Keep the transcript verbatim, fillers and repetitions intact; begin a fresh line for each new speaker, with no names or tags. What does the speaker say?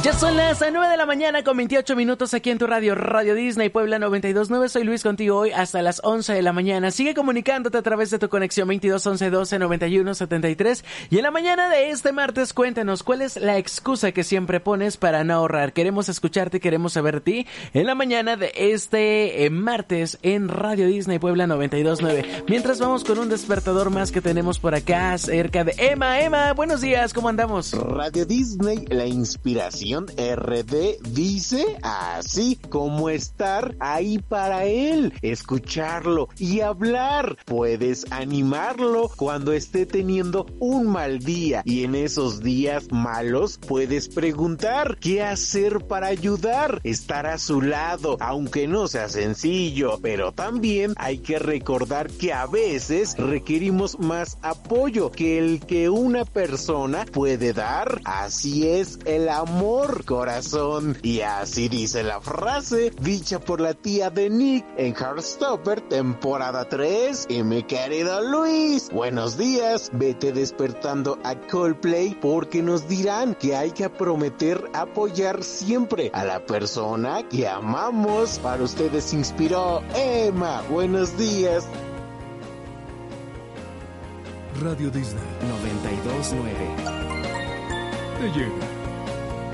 Ya son las nueve de la mañana con veintiocho minutos aquí en tu radio, Radio Disney Puebla noventa y dos punto nueve. Soy Luis contigo hoy hasta las once de la mañana. Sigue comunicándote a través de tu conexión veintidós once doce noventa y uno setenta y tres. Y en la mañana de este martes, cuéntanos cuál es la excusa que siempre pones para no ahorrar. Queremos escucharte, queremos saber de ti en la mañana de este eh, martes en Radio Disney Puebla noventa y dos punto nueve. Mientras vamos con un despertador más que tenemos por acá cerca de Emma. Emma, buenos días, ¿cómo andamos?
Radio Disney, la inspiración R D dice así como estar ahí para él, escucharlo y hablar. Puedes animarlo cuando esté teniendo un mal día y en esos días malos puedes preguntar qué hacer para ayudar, estar a su lado, aunque no sea sencillo, pero también hay que recordar que a veces requerimos más apoyo que el que una persona puede dar. Así es el amor, corazón, y así dice la frase dicha por la tía de Nick en Heartstopper temporada tres. Y mi querido Luis, buenos días, vete despertando a Coldplay porque nos dirán que hay que prometer apoyar siempre a la persona que amamos. Para ustedes inspiró Emma, buenos días.
Radio Disney
noventa y dos punto nueve
te llega